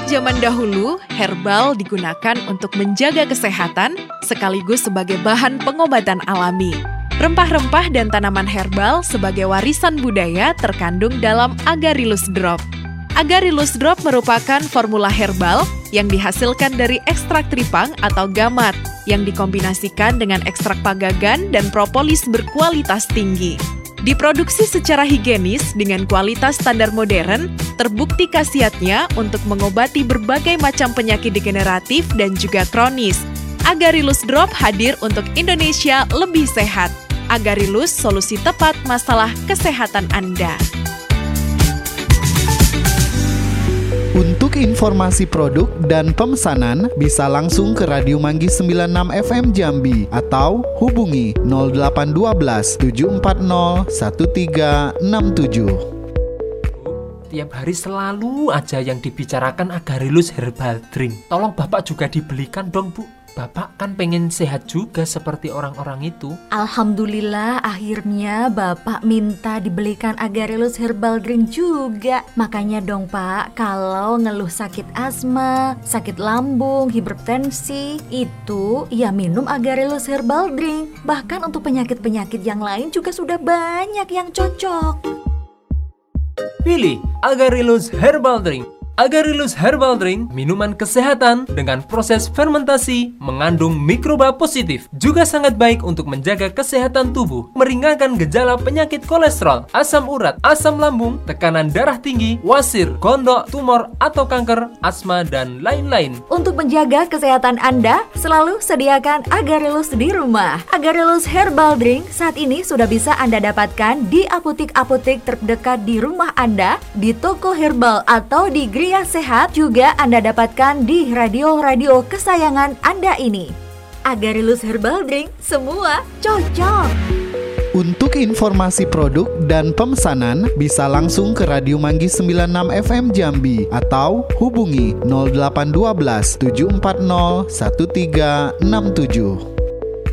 zaman dahulu, herbal digunakan untuk menjaga kesehatan sekaligus sebagai bahan pengobatan alami. Rempah-rempah dan tanaman herbal sebagai warisan budaya terkandung dalam Agarylus Drop. Agarylus Drop merupakan formula herbal yang dihasilkan dari ekstrak tripang atau gamat yang dikombinasikan dengan ekstrak pagagan dan propolis berkualitas tinggi. Diproduksi secara higienis dengan kualitas standar modern, terbukti khasiatnya untuk mengobati berbagai macam penyakit degeneratif dan juga kronis. Agarylus Drop hadir untuk Indonesia lebih sehat. Agarylus, solusi tepat masalah kesehatan Anda. Untuk informasi produk dan pemesanan bisa langsung ke Radio Manggis 96 FM Jambi atau hubungi 0812 740 1367. Tiap hari selalu aja yang dibicarakan Agarylus Herbal Drink. Tolong Bapak juga dibelikan dong, Bu. Bapak kan pengen sehat juga seperti orang-orang itu. Alhamdulillah akhirnya Bapak minta dibelikan Agarylus Herbal Drink juga. Makanya dong Pak, kalau ngeluh sakit asma, sakit lambung, hipertensi, itu ya minum Agarylus Herbal Drink. Bahkan untuk penyakit-penyakit yang lain juga sudah banyak yang cocok. Pilih Agarylus Herbal Drink. Agarylus Herbal Drink, minuman kesehatan dengan proses fermentasi, mengandung mikroba positif, juga sangat baik untuk menjaga kesehatan tubuh, meringankan gejala penyakit kolesterol, asam urat, asam lambung, tekanan darah tinggi, wasir, gondok, tumor atau kanker, asma, dan lain-lain. Untuk menjaga kesehatan Anda, selalu sediakan Agarylus di rumah. Agarylus Herbal Drink saat ini sudah bisa Anda dapatkan di apotek-apotek terdekat di rumah Anda, di toko herbal atau di Gria Sehat, juga Anda dapatkan di radio-radio kesayangan Anda ini. Agarylus Herbal Drink, semua cocok. Untuk informasi produk dan pemesanan bisa langsung ke Radio Manggis 96 FM Jambi atau hubungi 0812 740 1367.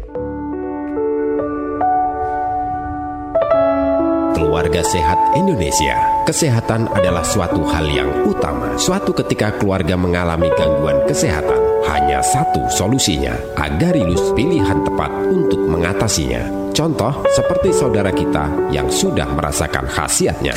Keluarga Sehat Indonesia. Kesehatan adalah suatu hal yang utama. Suatu ketika keluarga mengalami gangguan kesehatan, hanya satu solusinya. Agarylus pilihan tepat untuk mengatasinya. Contoh seperti saudara kita yang sudah merasakan khasiatnya.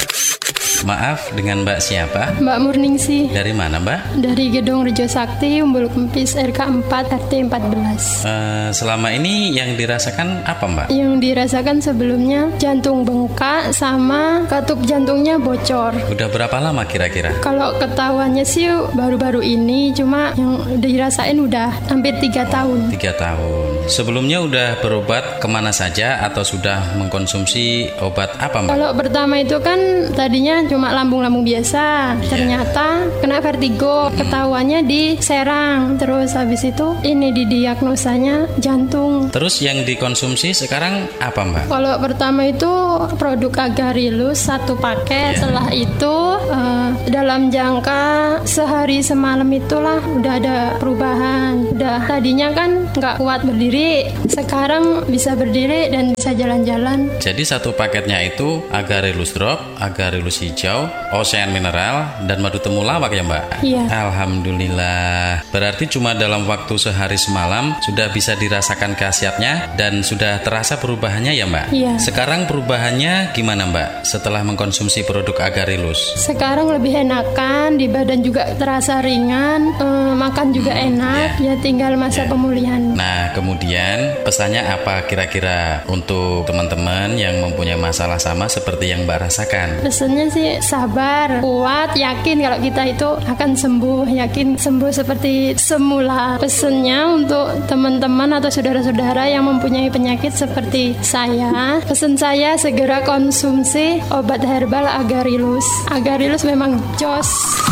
Maaf, dengan Mbak siapa? Mbak Murningsih. Dari mana, Mbak? Dari Gedung Rejo Sakti, Umbul Kempis, RK 4, RT 14. Selama ini yang dirasakan apa, Mbak? Yang dirasakan sebelumnya jantung bengkak sama katup jantungnya bocor. Udah berapa lama kira-kira? Kalau ketahuannya sih baru-baru ini, cuma yang dirasain udah hampir 3 tahun. 3 tahun. Sebelumnya udah berobat kemana saja atau sudah mengkonsumsi obat apa, Mbak? Kalau pertama itu kan tadinya cuma lambung-lambung biasa, ternyata kena vertigo, ketahuannya di Serang, terus habis itu ini didiagnosanya jantung. Terus yang dikonsumsi sekarang apa, Mbak? Kalau pertama itu produk Agarylus 1 paket, setelah itu dalam jangka sehari semalam itulah udah ada perubahan. Udah tadinya kan nggak kuat berdiri, sekarang bisa berdiri dan bisa jalan-jalan. Jadi 1 paketnya itu Agarylus Drop, Agarylus hijau, Ocean Mineral, dan madu temulawak ya, Mbak? Iya. Alhamdulillah. Berarti cuma dalam waktu sehari semalam sudah bisa dirasakan khasiatnya dan sudah terasa perubahannya ya, Mbak? Iya. Sekarang perubahannya gimana, Mbak? Setelah mengkonsumsi produk Agarylus? Sekarang lebih enakan, di badan juga terasa ringan, makan juga enak, ya tinggal masa pemulihan. Nah, kemudian pesannya apa kira-kira untuk teman-teman yang mempunyai masalah sama seperti yang Mbak rasakan? Pesannya sih sabar, kuat, yakin kalau kita itu akan sembuh, yakin sembuh seperti semula. Pesannya untuk teman-teman atau saudara-saudara yang mempunyai penyakit seperti saya, pesan saya segera konsumsi obat herbal Agarylus. Agarylus memang jos.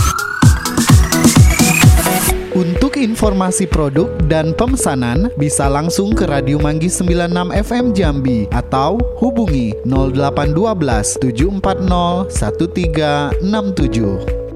Untuk informasi produk dan pemesanan bisa langsung ke Radio Manggis 96 FM Jambi atau hubungi 0812 740 1367.